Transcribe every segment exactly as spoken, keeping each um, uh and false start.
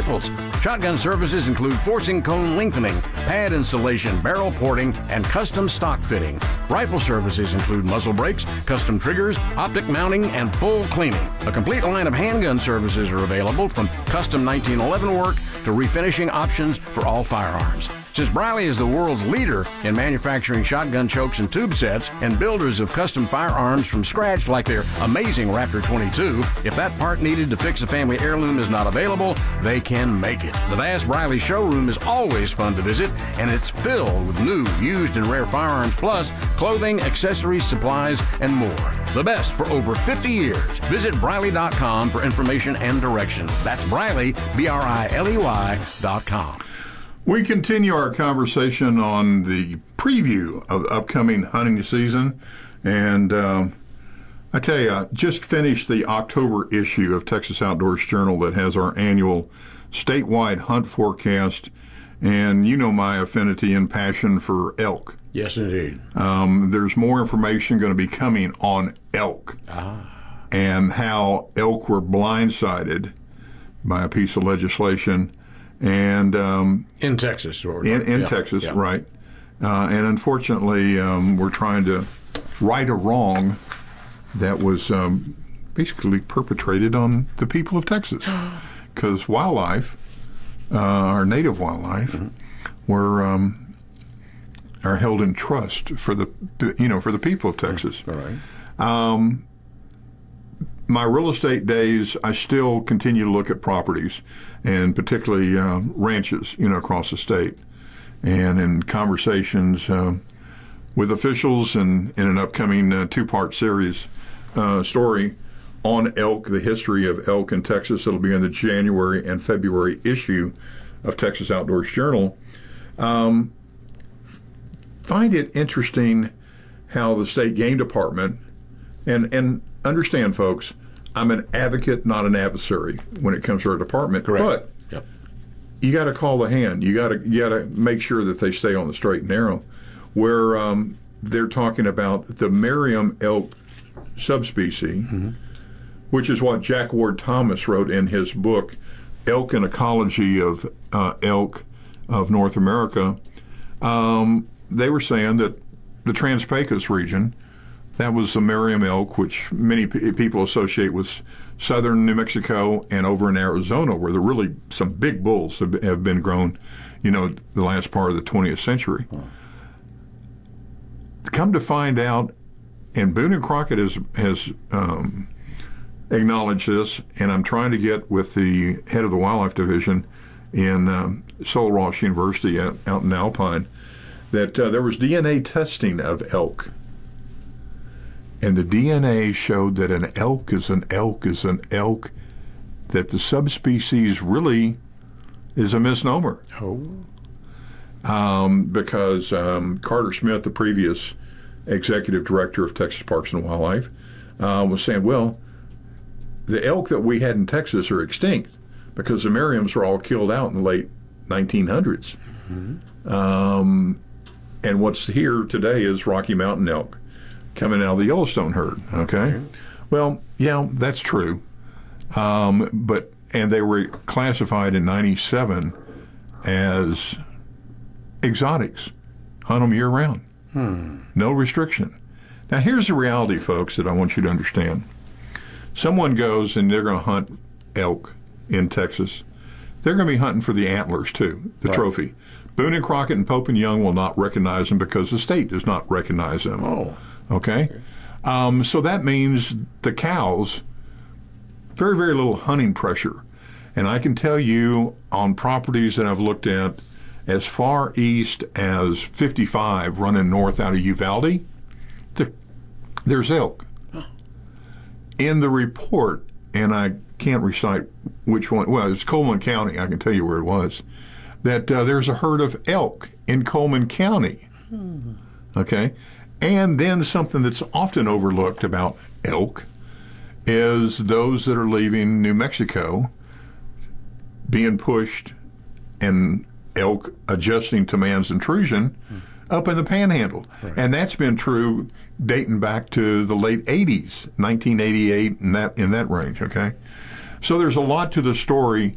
rifles. Shotgun services include forcing cone lengthening, pad installation, barrel porting, and custom stock fitting. Rifle services include muzzle brakes, custom triggers, optic mounting, and full cleaning. A complete line of handgun services are available, from custom nineteen eleven work to refinishing options for all firearms. Since Briley is the world's leader in manufacturing shotgun chokes and tube sets and builders of custom firearms from scratch like their amazing Raptor twenty-two, if that part needed to fix a family heirloom is not available, they can make it. The vast Briley showroom is always fun to visit, and it's filled with new, used, and rare firearms, plus clothing, accessories, supplies, and more. The best for over fifty years. Visit Briley dot com for information and direction. That's Briley, B R I L E Y dot com. We continue our conversation on the preview of the upcoming hunting season, and um, I tell you, I just finished the October issue of Texas Outdoors Journal that has our annual statewide hunt forecast, and you know my affinity and passion for elk. Yes, indeed. Um, there's more information going to be coming on elk Ah. and how elk were blindsided by a piece of legislation. And um, in Texas, or in, in yeah, Texas, yeah. right? Uh, and unfortunately, um, we're trying to right a wrong that was um, basically perpetrated on the people of Texas, because wildlife, uh, our native wildlife, mm-hmm. were um, are held in trust for the you know for the people of Texas. All right. Um, my real estate days, I still continue to look at properties, and particularly uh, ranches, you know, across the state. And in conversations uh, with officials and in an upcoming uh, two-part series uh, story on elk, the history of elk in Texas, it'll be in the January and February issue of Texas Outdoors Journal. Um, find it interesting how the state game department, and and understand, folks, I'm an advocate, not an adversary when it comes to our department. Correct. But yep. you got to call the hand. You got to you got to make sure that they stay on the straight and narrow. Where um, they're talking about the Merriam elk subspecies, mm-hmm. which is what Jack Ward Thomas wrote in his book, Elk and Ecology of uh, Elk of North America. Um, they were saying that the Trans-Pecos region, that was the Merriam elk, which many p- people associate with southern New Mexico and over in Arizona, where there really some big bulls have, have been grown, you know, the last part of the twentieth century. Huh. Come to find out, and Boone and Crockett has, has um, acknowledged this, and I'm trying to get with the head of the Wildlife Division in um, Sul Ross University out, out in Alpine, that uh, there was D N A testing of elk. And the D N A showed that an elk is an elk is an elk, that the subspecies really is a misnomer. Oh. Um, because um, Carter Smith, the previous executive director of Texas Parks and Wildlife, uh, was saying, well, the elk that we had in Texas are extinct because the Merriams were all killed out in the late nineteen hundreds. Mm-hmm. Um, and what's here today is Rocky Mountain elk coming out of the Yellowstone herd, okay? Mm-hmm. Well, yeah, that's true. Um, but and they were classified in ninety-seven as exotics. Hunt them year-round. Hmm. No restriction. Now, here's the reality, folks, that I want you to understand. Someone goes and they're going to hunt elk in Texas. They're going to be hunting for the antlers, too, the right. trophy. Boone and Crockett and Pope and Young will not recognize them because the state does not recognize them. Oh. Okay? Um, so that means the cows, very, very little hunting pressure. And I can tell you on properties that I've looked at, as far east as fifty-five running north out of Uvalde, there, there's elk. Huh. In the report, and I can't recite which one, well, it's Coleman County, I can tell you where it was, that uh, there's a herd of elk in Coleman County. Hmm. Okay? And then something that's often overlooked about elk is those that are leaving New Mexico being pushed and elk adjusting to man's intrusion hmm. up in the panhandle. Right. And that's been true dating back to the late eighties, nineteen eighty-eight, and that in that range, okay? So there's a lot to the story,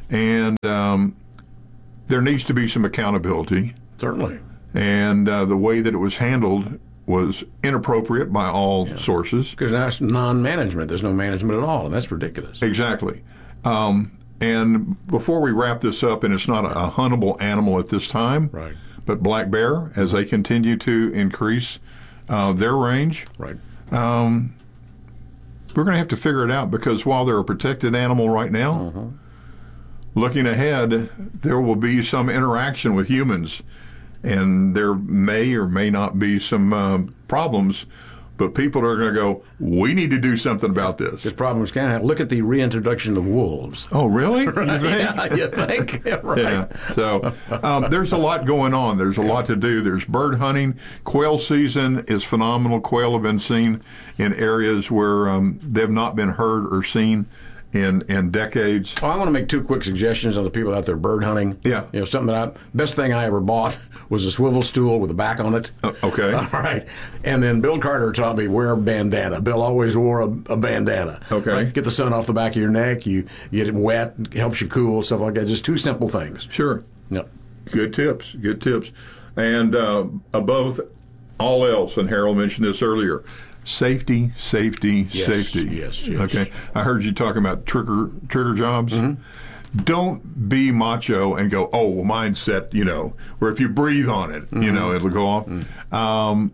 and um, there needs to be some accountability. Certainly. And uh, the way that it was handled was inappropriate by all yeah. sources. Because that's non-management. There's no management at all, and that's ridiculous. Exactly. Um, and before we wrap this up, and it's not a, a huntable animal at this time, right. but black bear, as they continue to increase uh, their range, right. um, we're going to have to figure it out, because while they're a protected animal right now, mm-hmm. looking ahead, there will be some interaction with humans, and there may or may not be some uh, problems, but people are going to go, we need to do something about this. Because problems can happen. Look at the reintroduction of wolves. Oh, really? Right. You think? Yeah, you think? Yeah, right. Yeah. So um, there's a lot going on. There's a lot to do. There's bird hunting. Quail season is phenomenal. Quail have been seen in areas where um, they've not been heard or seen in in decades. Well, I want to make two quick suggestions on the people out there bird hunting. Yeah. You know, something that I, best thing I ever bought was a swivel stool with a back on it. Uh, okay. All right. And then Bill Carter taught me wear a bandana. Bill always wore a, a bandana. Okay. Right? Get the sun off the back of your neck. You, you get it wet. It helps you cool, stuff like that. Just two simple things. Sure. Yep. Good tips. Good tips. And uh, above all else, and Harold mentioned this earlier, safety, safety, yes, safety. Yes, yes. Okay. I heard you talking about trigger trigger jobs. Mm-hmm. Don't be macho and go, oh, well, mine's set, you know, where if you breathe on it, mm-hmm. you know, it'll go off. Mm-hmm. Um,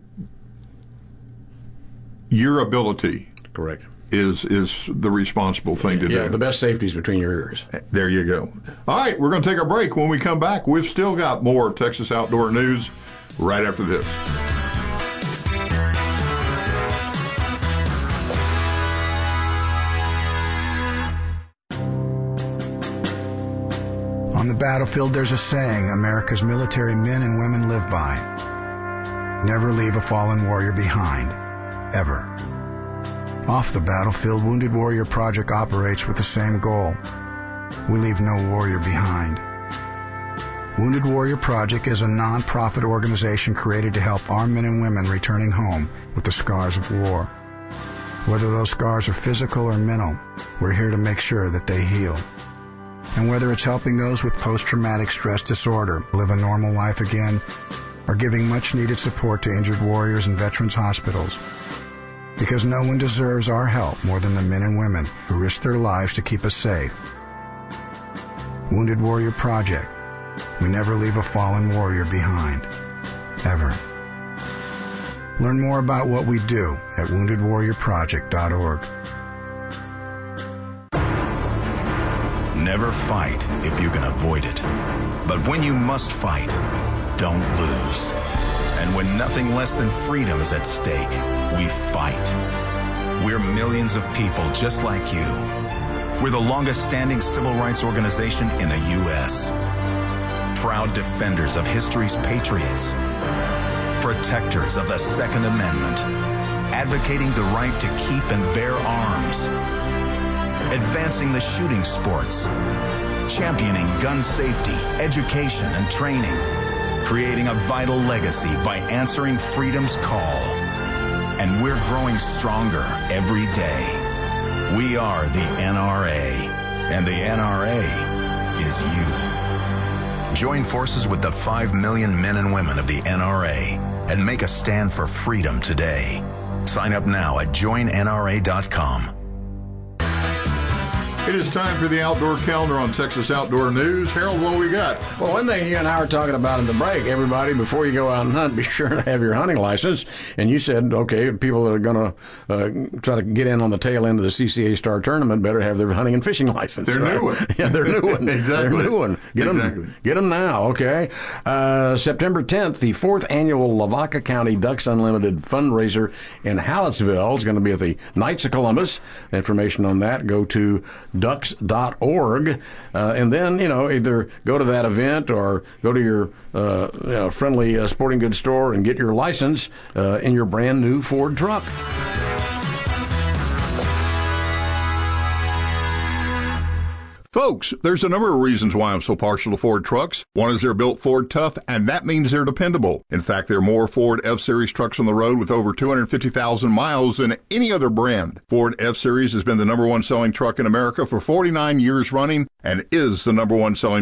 your ability. Correct. Is is the responsible thing to yeah, do. Yeah, the best safety is between your ears. There you go. All right, we're going to take a break. When we come back, we've still got more Texas Outdoor News right after this. On the battlefield, there's a saying America's military men and women live by. Never leave a fallen warrior behind, ever. Off the battlefield, Wounded Warrior Project operates with the same goal. We leave no warrior behind. Wounded Warrior Project is a non-profit organization created to help our men and women returning home with the scars of war. Whether those scars are physical or mental, we're here to make sure that they heal. And whether it's helping those with post-traumatic stress disorder live a normal life again, or giving much-needed support to injured warriors in veterans' hospitals. Because no one deserves our help more than the men and women who risk their lives to keep us safe. Wounded Warrior Project. We never leave a fallen warrior behind. Ever. Learn more about what we do at wounded warrior project dot org. Never fight if you can avoid it. But when you must fight, don't lose. And when nothing less than freedom is at stake, we fight. We're millions of people just like you. We're the longest standing civil rights organization in the U S Proud defenders of history's patriots. Protectors of the Second Amendment. Advocating the right to keep and bear arms. Advancing the shooting sports, championing gun safety, education, and training, creating a vital legacy by answering freedom's call. And we're growing stronger every day. We are the N R A, and the N R A is you. Join forces with the five million men and women of the N R A and make a stand for freedom today. Sign up now at join N R A dot com. It is time for the Outdoor Calendar on Texas Outdoor News. Harold, what we got? Well, one thing you and I were talking about in the break, everybody, before you go out and hunt, be sure to have your hunting license. And you said, okay, people that are going to uh, try to get in on the tail end of the C C A Star Tournament better have their hunting and fishing license. They're right? new one. Yeah, they're new one. Exactly. They're new one. Get exactly. them, get them now, okay? Uh, September tenth, the fourth annual Lavaca County Ducks Unlimited fundraiser in Hallettsville is going to be at the Knights of Columbus. Information on that, go to ducks dot org, uh, and then, you know, either go to that event or go to your uh, you know, friendly uh, sporting goods store and get your license uh, in your brand new Ford truck. Folks, there's a number of reasons why I'm so partial to Ford trucks. One is they're built Ford tough, and that means they're dependable. In fact, there are more Ford F-Series trucks on the road with over two hundred fifty thousand miles than any other brand. Ford F-Series has been the number one selling truck in America for forty-nine years running and is the number one selling